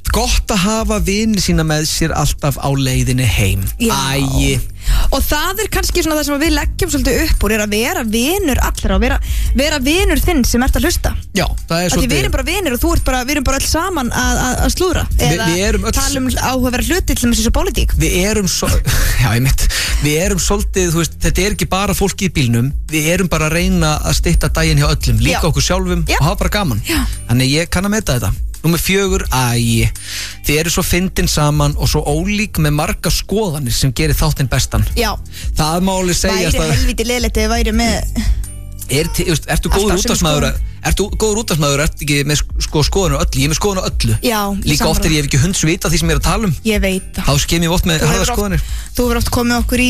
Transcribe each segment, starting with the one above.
gott að hafa vini sína með sér alltaf á leiðinni heim. Æi. Og það kannski svona það sem við leggjum svolítið upp úr að vera vinur allra og vera vinur þinn sem ert að hlusta. Já, það svolítið. Við erum bara vinir og við erum bara öll saman að slúðra eða tala áhugaverða hluti til þess að pólitík. Við erum við erum svolítið, þú veist, þetta ekki bara fólki í bílnum, við erum bara að reyna að stytta daginn hjá öllum, líka okkur sjálfum og hafa bara gaman. Já. Þannig ég kann að meta þetta. Númer 4, þið eru svo fyndin saman og svo ólík með marga skoðanir sem gerir þáttinn bestan. Já. Það má alveg segja væri helviti leiðilegt ef þið væri með Ertu góður útvarpsmaður? Ertu ekki með skoðanir á öllu? Ég er með skoðanir á öllu. Já. Líka oft ég hef ekki hundsvita því sem ég er að tala um. Ég veit það. Þá skem ég oft með harða skoðanir. Þú hefur oft komið okkur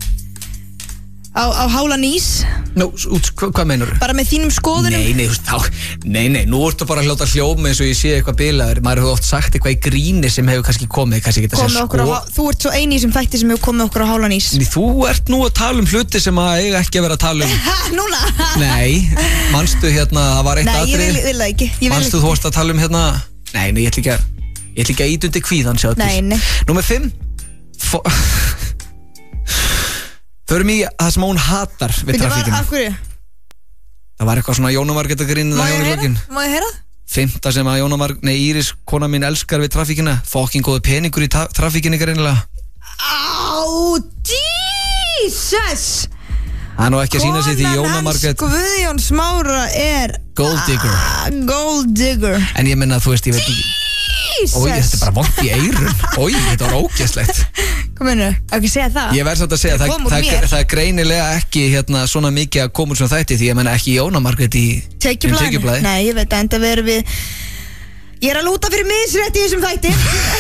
á hálan ís. Hvað meinarðu? Bara með þínum skoðunum? Nei, nú ertu bara að hljóta hljóma eins og ég sé eitthvað bilaður. Maður hefur oft sagt eitthvað í gríni sem hefur kannski komið, kannski geta að segja Þú ert svo eini í þessum þætti sem hefur komið okkur á hálan ís. Þú ert nú að tala um hluti sem að eiga ekki að vera að tala um. Núna? Nei, manstu það var eitt atriði. Nei, ég vil það ekki. Manstu þú varst að tala um Nei, ég ætla ekki að ýta undir kvíðan, sjá Nei. Númer 5 Förum í það sem hún hatar við trafíkina. Af hverju? Það var eitthvað svona Jóna Margrét að grínið Má ég heyra? 5. sem að Íris, kona mín, elskar við trafíkina. Fucking góðu peningur í trafíkinni greinilega. Jesus! Það nú ekki að sína sig því Jóna Margrét Guðjón Smára Gold digger. En ég menna, þú veist, ég veit ekki þetta bara vont í eyrun. Þetta var ógeðslegt. Hvað meinarðu? Ekki segja það? Ég verð samt að segja það greinilega ekki svona mikið að koma úr svona þætti því ég menna ekki Jóna Margrét í Tekjublaði. Nei, ég veit að enda verður við Ég er að lúta fyrir misrétt í þessum þætti.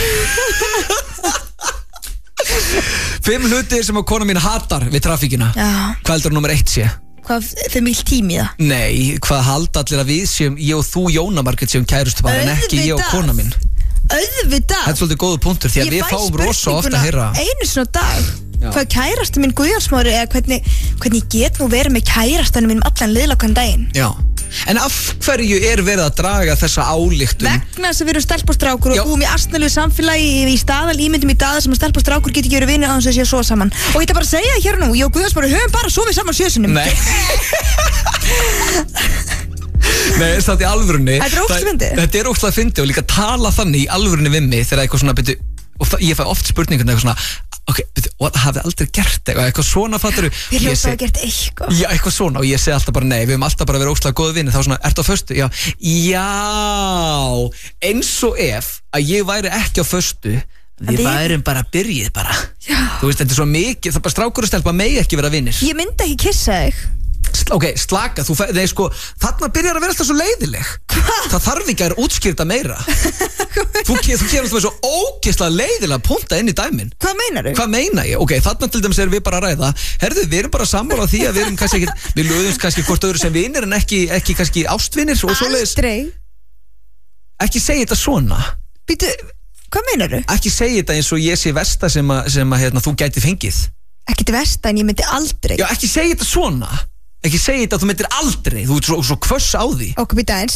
5 hlutir sem að kona mín hatar við trafíkina. Já. Hvað heldur nummer 1 sé? Hvað, þeim vil tími það? Nei, hvað halda allir að við séum ég og þú Jóna Margrét séum kærustu bara en ekki ég og kona mín. Auðvitað. Þetta er svolítið góður punktur því að við fáum rosa ofta að heyra. Einu svona dag. Hvað kærasti minn Guðjón Smári eða hvernig get nú verið með kærastanum mínum allan liðlagan daginn. Já. En af hverju verið að draga þessa ályktun? Vegna þess að við erum stelp og strákur og búum í astnalegu samfélagi í staðal ímyndum í daða sem að stelp og strákur get ekki verið vinir á þess að sé að sofa saman. Og ég ætla bara að segja hér nú, ég og Guðjón Smári höfum bara sofið saman 7 sinnum. Nei. Nei, það er í alvörunni. Þetta er ógeðslega fyndið. Þetta er ógeðslega fyndið og líka tala þannig í alvörunni við mig þegar eitthvað svona byrju, og ég fæ oft spurningum eitthvað svona hafið aldrei gert eitthvað svona fattaru. Við hljóta að gert eitthvað. Já, eitthvað svona og ég segi alltaf bara nei, við höfum alltaf bara verið ógeðslega góði vinir. Þá svona, ertu á föstu? Já, eins og ef að ég væri ekki á föstu við værum bara byrjið bara. Já. Þú veist, þetta er svo mikið, það bara strákur og stelpa megi ekki vera vinir. Ég myndi ekki kissa þig. Ok, slaka, þarna byrjar að vera alltaf svo leiðileg. Það þarf ekki að útskýrta meira. Þú kemur alltaf með svo ógeðslega leiðilega punta inn í dæmin. Hvað meinarðu? Hvað meina ég? Ok, þarna til dæmis erum við bara að ræða. Herðu, við erum bara sammála því að við erum kannski ekki, við lögumst kannski hvort öðru sem vinir en ekki kannski ástvinir og svoleiðis. Aldrei. Ekki segja þetta svona. Býtu, hvað meinarðu? Ekki segja þetta eins og ég sé versta sem þú gæti fengið. Ekkert versta en ég myndi aldrei. Já, ekki segja þetta svona. Ekki segja þetta að þú myndir aldrei. Þú ert svo hvöss á því. Ok, býta eins.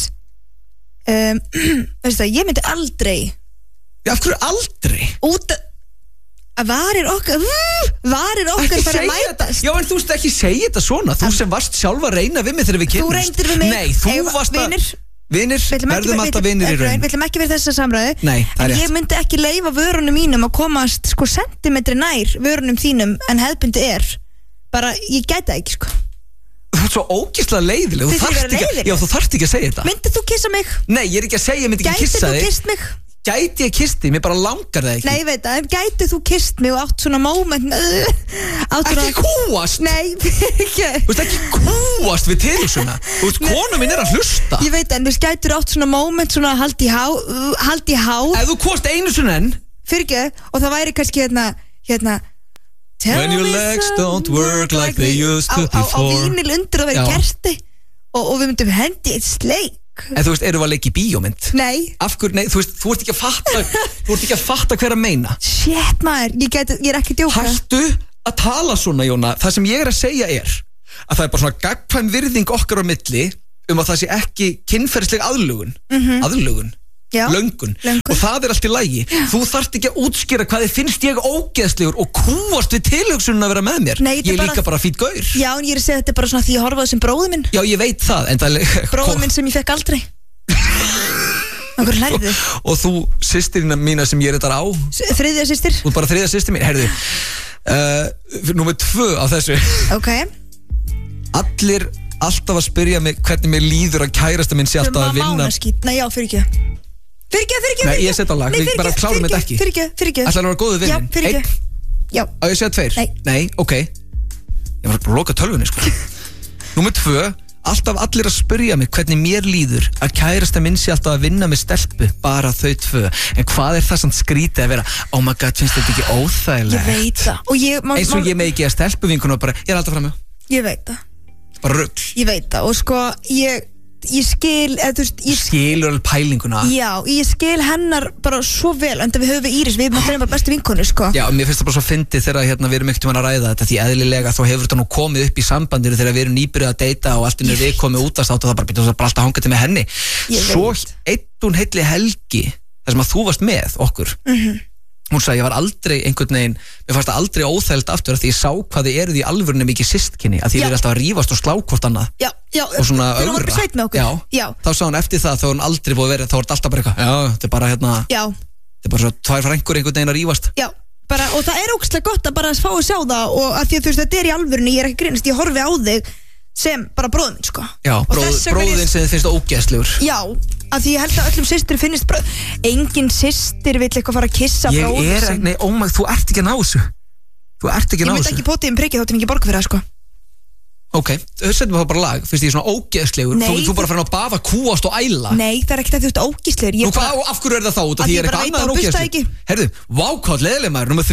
Veistu það, ég myndi aldrei. Já, af hverju aldrei? Út að varir okkar fara að mætast. Já, en þú veist ekki segja þetta svona. Þú sem varst sjálf að reyna við mig þegar við kynnumst. Þú reyndir við mig. Nei, þú varst að Vinir, verðum alltaf vinir í raun. Við ætlum ekki verið þessa samræðu. Nei, það er rétt. En ég myndi ekki leyfa vörunum mínum að komast sentimetri nær vörunum þínum en hefðbundi bara, ég gæti það ekki Þú ert svo ógeðslega leiðileg. Þú þarft ekki að segja þetta. Myndið þú kissa mig? Nei, ég er ekki að segja, ég myndi ekki kissa þig. Gætið þú kist mig? Gæti ég kist þig, mér bara langar það ekki. Nei, ég veit það, en gætið þú kist mig og átt svona moment Ekki kúast? Nei, ekki. Þú veist ekki kúast við tilhugsunna. Þú veist, kona mín er að hlusta. Ég veit, en þú gætir átt svona moment svona haldi há. Ef þú kúast einu svona enn. Fyrir ekki, og það væri kannski hérna When your legs don't work like they used to before. Á vínil undir að vera gerti og við myndum hendi eitt sleik. En þú veist, erum við að leika í bíómynd? Nei. Af hverju, nei, þú veist, þú ert ekki að fatta hver að meina. Shit maður, ég er ekki að djóka. Hættu að tala svona, Jóna. Það sem ég er að segja er að það er bara svona gagnkvæm virðing okkar á milli að það sé ekki kynferðisleg aðlögun. Aðlögun. löngun. Og það allt í lagi. Þú þarft ekki að útskýra hvað þið finnst ég ógeðslegur og kúast við tilhugsunum að vera með mér. Nei, ég líka bara fýtt gaur. Já, en ég segja þetta bara svona því ég horfaði sem bróður minn. Já, ég veit það, en það bróður minn sem ég fekk aldrei. Og þú, systirina mína sem ég á. Þriðja systir. Þú bara þriðja systir mín, heyrðu. Númer 2 á þessu. Ok. Allir alltaf að spyrja mig hvernig mér líður að kærasta minn sé alltaf að vinna. Nei, já, fyrir Nei, ég set á lag, við bara klárum þetta ekki. Ætlar að vera góðu vinnin? Já, já. Á ég segja 2? Nei, ok. Ég var bara að loka tölvunni, sko. Númer 2, alltaf allir að spyrja mig hvernig mér líður að kærasta minn sé alltaf að vinna með stelpu, bara þau 2. En hvað það samt skrítið að vera, oh my god, finnst þetta ekki óþægilegt? Ég veit það. Eins og ég með ekki að stelpuvinkuna og bara, ég alltaf fram með. Ég veit það. Bara rugl. Ég veit það, og sko, ég skil, skilur alveg pælinguna. Já, ég skil hennar bara svo vel, en það við höfum við Íris, við erum bara bestu vinkonu, sko. Já, mér finnst það bara svo fyndið þegar við erum ekkert að ræða þetta, því eðlilega þá hefur þetta nú komið upp í sambandinu þegar við erum nýbyrjuð að deyta og allt innur við komið út að státa og það bara býta alltaf hangandi með henni. Svo einn heilli helgi, þar sem að þú varst með okkur, hún sagði ég var aldrei einhvern veginn, mér fannst það aldrei óþægilegt aftur því ég sá hvað þið eruð í alvörunni mikið systkini, að þið eru alltaf að rífast og slá hvort annað. Já, og svona ögra. Já. Þá sá hún eftir það, þá hún aldrei búið að vera, þá var þetta alltaf bara eitthvað, þetta er bara þetta er bara svo 2 frængur einhvern veginn að rífast. Já, bara, og það er ógeðslega gott að bara fá að sjá það og að því að þú veist, þetta er í alvörunni, ég er ekki grínast, ég horfi á þig sem bara bróðin, sko. Já, bróðin sem þið finnst ógeðslegur. Já, af því ég held að öllum systur finnist engin systir vill eitthvað fara að kissa bróður nei, þú ert ekki að ná þessu. Ég myndi ekki potið prikið, þá til ekki borga fyrir það, sko. Ok, setjum við þá bara lag, finnst ég svona ógeðslegur. Þú bara fyrir að baða, kúast og æla. Nei, það er ekkert að þú ert ógeðslegur. Af hverju er það þá? Út af því ég er eitthvað annað en ógeðslegur. Herðu, vákátt leðileg maður, númer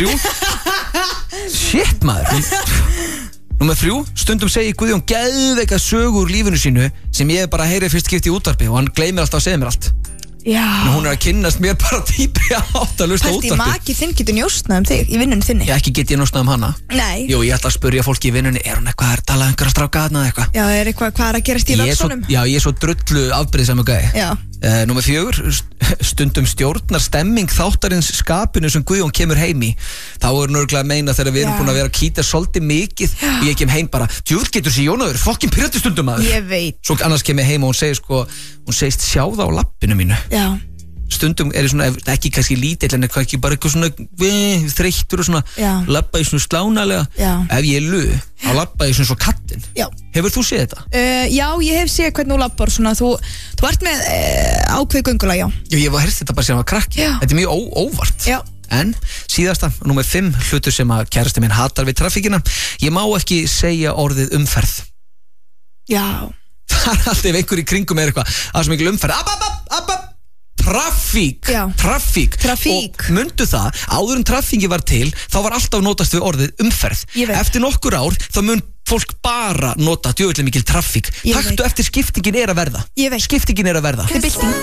3. Shit maður. Númer 3, stundum segi Guðjón geðveika sögur úr lífinu sínu sem ég bara heyri fyrst skipti í útvarpi og hann gleymir alltaf að segja mér allt. Já. En hún er að kynnast mér bara dýpri átt að hlusta útvarpi. Pælti maki þinn getur njóstnað þig í vinnunni þinni. Já, ekki get ég njóstnað hana. Nei. Jú, ég ætla að spurja fólki í vinnunni, er hún eitthvað að tala einhverja stráka þarna eða eitthvað? Já, er eitthvað, hvað er að gerast í vöxunum? Já, ég er svo drullu afbrýðisamur gæi. Já. Númer 4, stundum stjórnar stemming þáttarins skapinu sem Guðjón kemur heim í. Þá er nörgulega að meina þegar við erum búin að vera að kýta svolítið mikið og ég kem heim bara, djúvel getur sér Jónaður, fokkin pyrrandi stundum maður. Ég veit. Svo annars kem ég heim og hún segist sjá það á lappinu mínu. Já. Stundum er svona, ekki kannski lítill en ekki bara eitthvað svona þreyttur og svona labba í svona slánalega. Ef ég er lög, að labba í svona svo kattinn. Já. Hefur þú séð þetta? Já, ég hef séð hvernig þú labbar svona, þú ert með ákveð göngulag, já. Já, ég var hirst þetta bara sem að krakki. Þetta er mjög óvart. Já. En síðasta, númer 5, hlutur sem að kærasti minn hatar við traffíkina. Ég má ekki segja orðið umferð. Já. Það er alltaf einhver í kringum er eitthvað, að sem mikil umferð. Traffík. Og mundu það, áður en traffíki var til þá var alltaf notast við orðið umferð. Eftir nokkur ár þá mun fólk bara nota djöfull mikil traffík. Taktu eftir skiptingin er að verða. Skiptingin er að verða.